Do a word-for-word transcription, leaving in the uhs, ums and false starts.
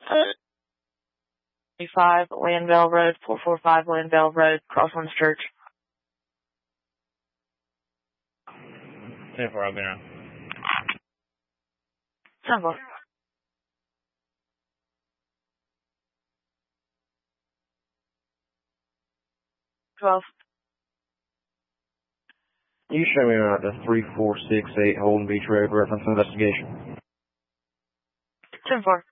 five Landvale Road, four four five Landvale Road, Crosslands Church. ten four, I'll be around. ten four. twelve. You show me around the three four six eight Holden Beach Road reference investigation. ten four.